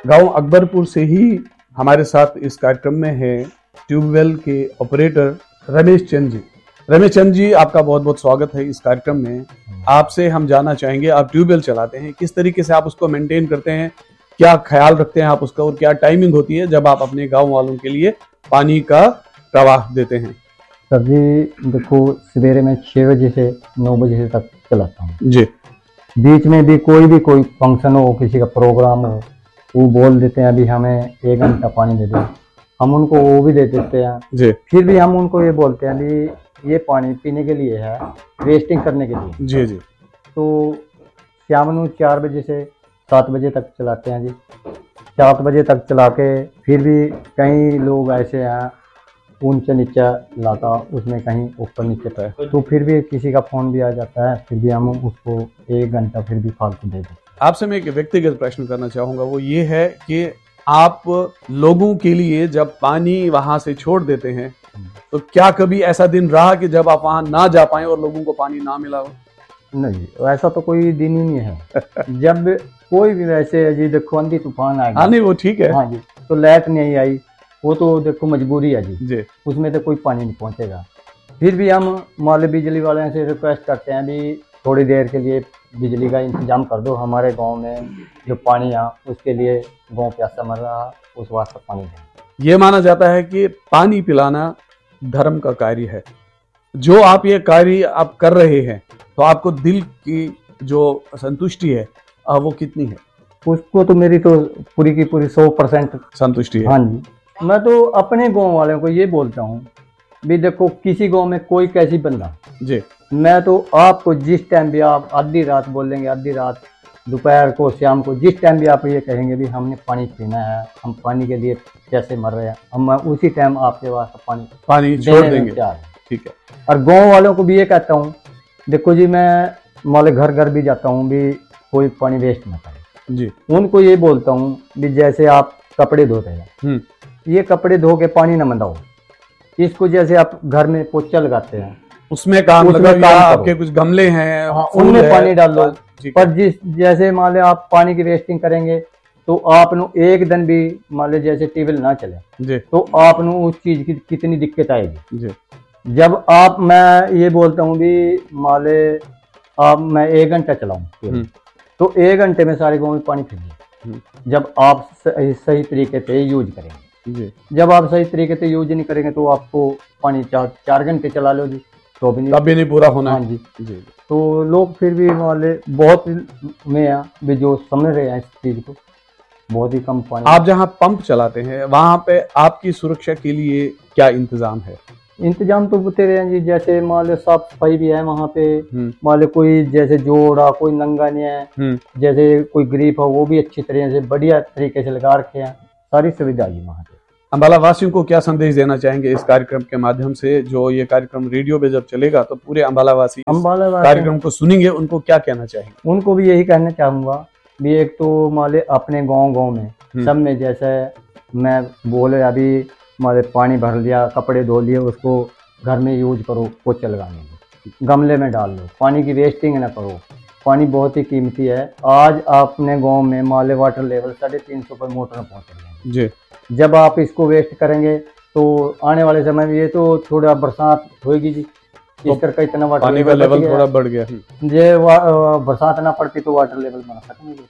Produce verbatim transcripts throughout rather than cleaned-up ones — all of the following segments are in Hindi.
गांव अकबरपुर से ही हमारे साथ इस कार्यक्रम में है ट्यूबवेल के ऑपरेटर रमेश चंद जी। रमेश चंद जी, आपका बहुत बहुत स्वागत है इस कार्यक्रम में। आपसे हम जानना चाहेंगे, आप ट्यूबवेल चलाते हैं, किस तरीके से आप उसको मेंटेन करते हैं, क्या ख्याल रखते हैं आप उसका, और क्या टाइमिंग होती है जब आप अपने गांव वालों के लिए पानी का प्रवाह देते हैं? सर जी देखो, सवेरे में छः बजे से नौ बजे तक चलाता हूँ जी। बीच में भी कोई भी कोई फंक्शन हो, किसी का प्रोग्राम हो, वो बोल देते हैं अभी हमें एक घंटा पानी दे दो, हम उनको वो भी दे देते हैं जी। फिर भी हम उनको ये बोलते हैं अभी ये पानी पीने के लिए है, वेस्टिंग करने के लिए। जी जी। तो शाम को चार बजे से सात बजे तक चलाते हैं जी। सात बजे तक चला के फिर भी कई लोग ऐसे हैं ऊंचा नीचा लाता, उसमें कहीं ऊपर नीचे पे, तो फिर भी किसी का फोन भी आ जाता है, फिर भी हम उसको एक घंटा फिर भी फालतू दे देते। आपसे मैं एक व्यक्तिगत प्रश्न करना चाहूंगा, वो ये है कि आप लोगों के लिए जब पानी वहां से छोड़ देते हैं तो क्या कभी ऐसा दिन रहा कि जब आप वहां ना जा पाए और लोगों को पानी ना मिला हो? नहीं, ऐसा तो कोई दिन ही नहीं है। जब कोई भी वैसे जी देखो आंधी तूफान आएगा, हाँ नहीं वो ठीक है, हाँ जी, तो लाइट नहीं आई, वो तो देखो मजबूरी है जी, जी। उसमें तो कोई पानी नहीं पहुंचेगा। फिर भी हम माले बिजली वाले से रिक्वेस्ट करते हैं भी थोड़ी देर के लिए बिजली का इंतजाम कर दो, हमारे गांव में जो पानी आ उसके लिए गांव प्यासा मर रहा, उस वास्ते पानी दें। ये माना जाता है कि पानी पिलाना धर्म का कार्य है। जो आप ये कार्य आप कर रहे हैं तो आपको दिल की जो संतुष्टि है वो कितनी है? उसको तो मेरी तो पूरी की पूरी सौ परसेंट संतुष्टि है। हाँ जी। मैं तो अपने गांव वालों को ये बोलता हूँ भी देखो, किसी गांव में कोई कैसी बंदा जी, मैं तो आपको जिस टाइम भी आप आधी रात बोलेंगे, आधी रात, दोपहर को, शाम को, जिस टाइम भी आप ये कहेंगे भी हमने पानी पीना है, हम पानी के लिए कैसे मर रहे हैं, हम उसी टाइम आपके वास्ते पानी पानी छोड़ देंगे। ठीक है। और गाँव वालों को भी ये कहता हूँ, देखो जी मैं माले घर घर भी जाता हूँ भी कोई पानी वेस्ट ना करे जी। उनको ये बोलता हूँ भी जैसे आप कपड़े धोते हैं, ये कपड़े धो के पानी न मंदाओ, इसको जैसे आप घर में पोछा लगाते हैं उसमें काम उसमें लगा, काम आपके कुछ गमले हैं, हाँ, उनमें पानी डाल दो। पर पर जिस जैसे मान ले आप पानी की वेस्टिंग करेंगे तो आपनु एक दिन भी मान ले जैसे ट्यूबवेल ना चले जी, तो आपनु उस चीज की कितनी दिक्कत आएगी जी। जब आप, मैं ये बोलता हूँ भी मान ले आप मैं एक घंटा चलाऊं तो एक घंटे में सारे गाँव में पानी फिर जाए, जब आप सही, सही तरीके से यूज करेंगे जी। जब आप सही तरीके से यूज नहीं करेंगे तो आपको पानी चार चार घंटे चला लो जी तो भी नहीं, तभी नहीं पूरा होना। हाँ जी जी। तो लोग फिर भी वाले बहुत में भी जो समझ रहे हैं इस चीज को, बहुत ही कम पानी। आप जहाँ पंप चलाते हैं वहाँ पे आपकी सुरक्षा के लिए क्या इंतजाम है? इंतजाम तो होते रहे हैं जी, जैसे मान लो साफ सफाई भी है वहाँ पे, मान लो कोई जैसे जोड़ा कोई नंगा नहीं है, जैसे कोई गरीब हो वो भी अच्छी तरह से बढ़िया तरीके से लगा रखे हैं, सारी सुविधा है वहाँ पे। अम्बाला वासियों को क्या संदेश देना चाहेंगे इस कार्यक्रम के माध्यम से? जो ये कार्यक्रम रेडियो पे जब चलेगा तो पूरे अम्बाला वासी अम्बाला कार्यक्रम को सुनेंगे, उनको क्या कहना चाहेंगे? उनको भी यही कहना चाहूंगा भी एक तो माले अपने गांव गांव में सब में, जैसे मैं बोले अभी माले पानी भर लिया, कपड़े धो लिए, उसको घर में यूज करो, पोछा लगाने में, गमले में डाल लो, पानी की वेस्टिंग ना करो। पानी बहुत ही कीमती है। आज अपने गाँव में माले वाटर लेवल साढ़े तीन सौ पर मोटर में पहुँच रहे हैं जी। जब आप इसको वेस्ट करेंगे तो आने वाले समय में ये तो थोड़ा बरसात होगी जी, इस तरह का इतना वाटर पानी का लेवल थोड़ा बढ़ गया, जे बरसात ना पड़ती तो वाटर लेवल बना खत्म हो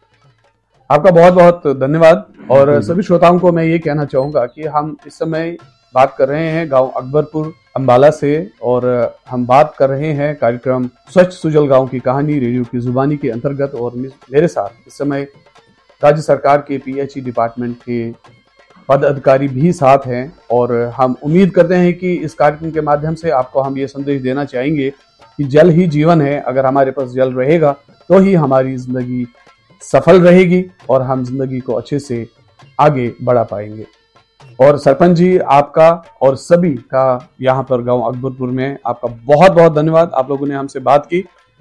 जाता। आपका बहुत बहुत धन्यवाद। और सभी श्रोताओं को मैं ये कहना चाहूंगा कि हम इस समय बात कर रहे हैं गांव अकबरपुर अम्बाला से, और हम बात कर रहे हैं कार्यक्रम स्वच्छ सुजल गांव की कहानी रेडियो की जुबानी के अंतर्गत। और मेरे साथ इस समय राज्य सरकार के पीएचई डिपार्टमेंट के पद अधिकारी भी साथ हैं, और हम उम्मीद करते हैं कि इस कार्यक्रम के माध्यम से आपको हम ये संदेश देना चाहेंगे कि जल ही जीवन है। अगर हमारे पास जल रहेगा तो ही हमारी जिंदगी सफल रहेगी और हम जिंदगी को अच्छे से आगे बढ़ा पाएंगे। और सरपंच जी आपका और सभी का यहाँ पर गांव अकबरपुर में आपका बहुत बहुत धन्यवाद। आप लोगों ने हमसे बात की,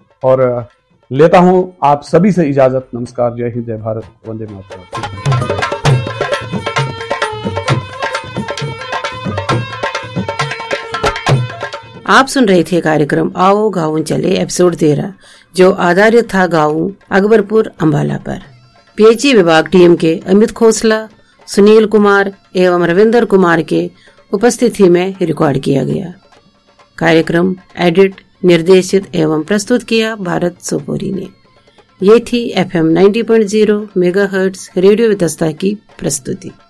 और लेता हूं आप सभी से इजाजत। नमस्कार, जय हिंद, जय भारत, वंदे मातरम। आप सुन रहे थे कार्यक्रम आओ गाँव चले एपिसोड तेरह, जो आधारित था गाँव अकबरपुर अम्बाला पर। पीएचई विभाग टीम के अमित खोसला, सुनील कुमार एवं रविंदर कुमार के उपस्थिति में रिकॉर्ड किया गया। कार्यक्रम एडिट, निर्देशित एवं प्रस्तुत किया भारत सोपोरी ने। ये थी एफएम नब्बे पॉइंट शून्य मेगाहर्ट्ज रेडियो वितस्ता की प्रस्तुति।